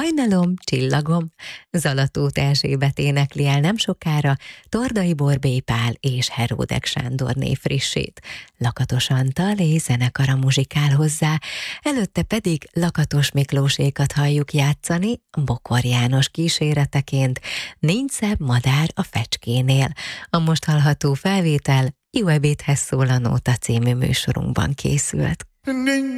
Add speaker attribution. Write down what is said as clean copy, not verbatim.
Speaker 1: Hajnalom, csillagom, Zalatóth Erzsébet énekli el nem sokára Tordai Borbély Pál és Heródek Sándorné frissét. Lakatos Antal és zenekara muzsikál hozzá, előtte pedig Lakatos Miklósékat halljuk játszani Bokor János kíséreteként Nincs szebb madár a fecskénél. A most hallható felvétel Jó ebédhez szól a Nóta című műsorunkban készült.